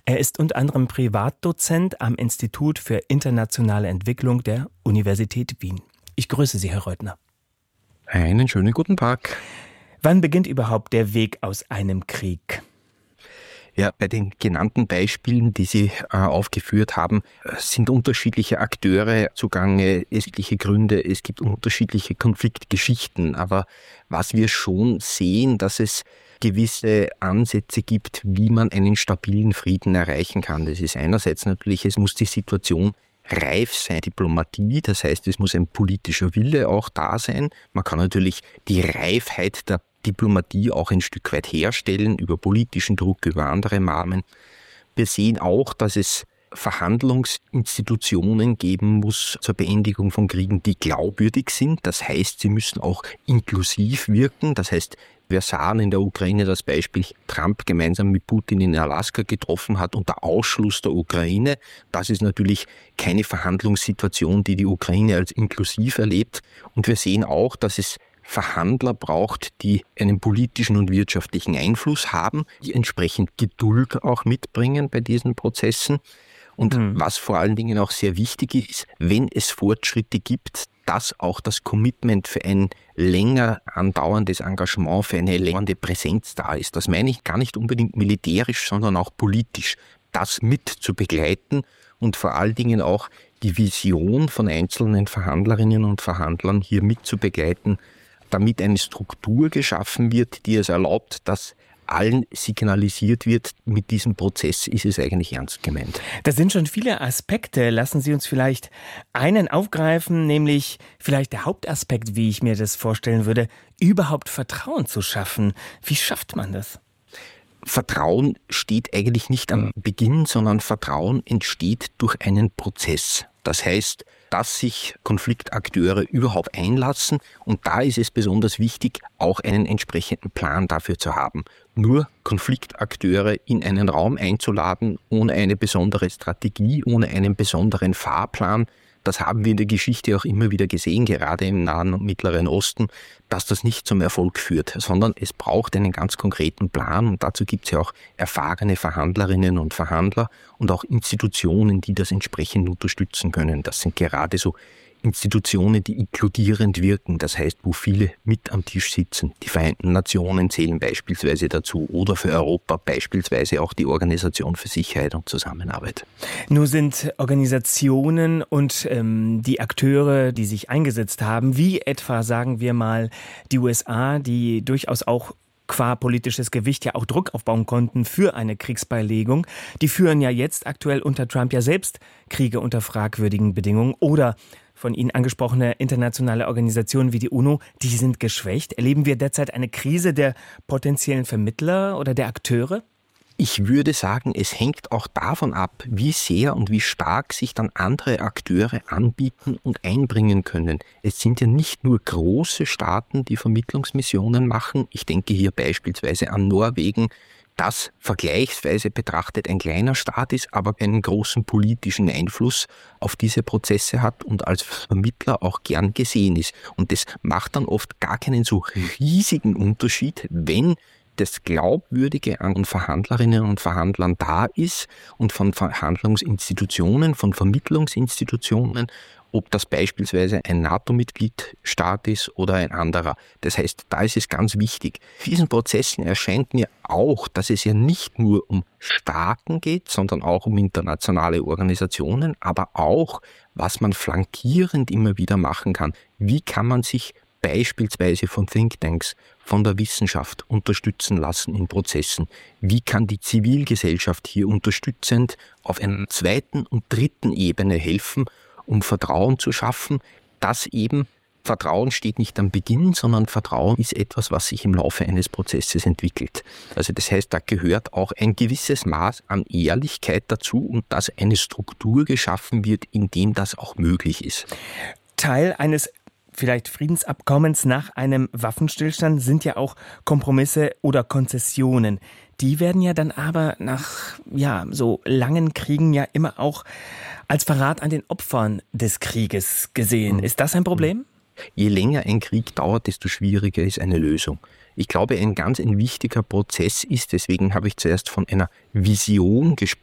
Er ist unter anderem Privatdozent am Institut für internationale Entwicklung der Universität Wien. Ich grüße Sie, Herr Reutner. Einen schönen guten Tag. Wann beginnt überhaupt der Weg aus einem Krieg? Ja, bei den genannten Beispielen, die Sie aufgeführt haben, sind unterschiedliche Akteure zugange, unterschiedliche Gründe, es gibt unterschiedliche Konfliktgeschichten. Aber was wir schon sehen, dass es gewisse Ansätze gibt, wie man einen stabilen Frieden erreichen kann. Das ist einerseits natürlich, es muss die Situation reif sein, Diplomatie, das heißt, es muss ein politischer Wille auch da sein. Man kann natürlich die Reifheit der Diplomatie auch ein Stück weit herstellen, über politischen Druck, über andere Maßnahmen. Wir sehen auch, dass es Verhandlungsinstitutionen geben muss zur Beendigung von Kriegen, die glaubwürdig sind. Das heißt, sie müssen auch inklusiv wirken. Das heißt, wir sahen in der Ukraine das Beispiel, Trump gemeinsam mit Putin in Alaska getroffen hat unter Ausschluss der Ukraine. Das ist natürlich keine Verhandlungssituation, die die Ukraine als inklusiv erlebt. Und wir sehen auch, dass es Verhandler braucht, die einen politischen und wirtschaftlichen Einfluss haben, die entsprechend Geduld auch mitbringen bei diesen Prozessen. Und was vor allen Dingen auch sehr wichtig ist, wenn es Fortschritte gibt, dass auch das Commitment für ein länger andauerndes Engagement, für eine längere Präsenz da ist. Das meine ich gar nicht unbedingt militärisch, sondern auch politisch, das mit zu begleiten und vor allen Dingen auch die Vision von einzelnen Verhandlerinnen und Verhandlern hier mit zu begleiten, damit eine Struktur geschaffen wird, die es erlaubt, dass allen signalisiert wird, mit diesem Prozess ist es eigentlich ernst gemeint. Das sind schon viele Aspekte. Lassen Sie uns vielleicht einen aufgreifen, nämlich vielleicht der Hauptaspekt, wie ich mir das vorstellen würde, überhaupt Vertrauen zu schaffen. Wie schafft man das? Vertrauen steht eigentlich nicht am Beginn, sondern Vertrauen entsteht durch einen Prozess. Das heißt, dass sich Konfliktakteure überhaupt einlassen, und da ist es besonders wichtig, auch einen entsprechenden Plan dafür zu haben. Nur Konfliktakteure in einen Raum einzuladen, ohne eine besondere Strategie, ohne einen besonderen Fahrplan, das haben wir in der Geschichte auch immer wieder gesehen, gerade im Nahen und Mittleren Osten, dass das nicht zum Erfolg führt, sondern es braucht einen ganz konkreten Plan, und dazu gibt es ja auch erfahrene Verhandlerinnen und Verhandler und auch Institutionen, die das entsprechend unterstützen können. Das sind gerade so Institutionen, die inkludierend wirken, das heißt, wo viele mit am Tisch sitzen. Die Vereinten Nationen zählen beispielsweise dazu oder für Europa beispielsweise auch die Organisation für Sicherheit und Zusammenarbeit. Nun sind Organisationen und die Akteure, die sich eingesetzt haben, wie etwa, sagen wir mal, die USA, die durchaus auch qua politisches Gewicht ja auch Druck aufbauen konnten für eine Kriegsbeilegung. Die führen ja jetzt aktuell unter Trump ja selbst Kriege unter fragwürdigen Bedingungen. Oder von Ihnen angesprochene internationale Organisationen wie die UNO, die sind geschwächt. Erleben wir derzeit eine Krise der potenziellen Vermittler oder der Akteure? Ich würde sagen, es hängt auch davon ab, wie sehr und wie stark sich dann andere Akteure anbieten und einbringen können. Es sind ja nicht nur große Staaten, die Vermittlungsmissionen machen. Ich denke hier beispielsweise an Norwegen, das vergleichsweise betrachtet ein kleiner Staat ist, aber einen großen politischen Einfluss auf diese Prozesse hat und als Vermittler auch gern gesehen ist. Und das macht dann oft gar keinen so riesigen Unterschied, wenn das Glaubwürdige an Verhandlerinnen und Verhandlern da ist und von Verhandlungsinstitutionen, von Vermittlungsinstitutionen, ob das beispielsweise ein NATO-Mitgliedstaat ist oder ein anderer. Das heißt, da ist es ganz wichtig. Diesen Prozessen erscheint mir auch, dass es ja nicht nur um Staaten geht, sondern auch um internationale Organisationen, aber auch, was man flankierend immer wieder machen kann. Wie kann man sich beispielsweise von Thinktanks, von der Wissenschaft unterstützen lassen in Prozessen? Wie kann die Zivilgesellschaft hier unterstützend auf einer zweiten und dritten Ebene helfen, um Vertrauen zu schaffen, dass eben Vertrauen steht nicht am Beginn, sondern Vertrauen ist etwas, was sich im Laufe eines Prozesses entwickelt. Also das heißt, da gehört auch ein gewisses Maß an Ehrlichkeit dazu und dass eine Struktur geschaffen wird, in dem das auch möglich ist. Teil eines vielleicht Friedensabkommens nach einem Waffenstillstand sind ja auch Kompromisse oder Konzessionen. Die werden ja dann aber nach so langen Kriegen ja immer auch als Verrat an den Opfern des Krieges gesehen. Ist das ein Problem? Je länger ein Krieg dauert, desto schwieriger ist eine Lösung. Ich glaube, ein wichtiger Prozess ist, deswegen habe ich zuerst von einer Vision gesprochen,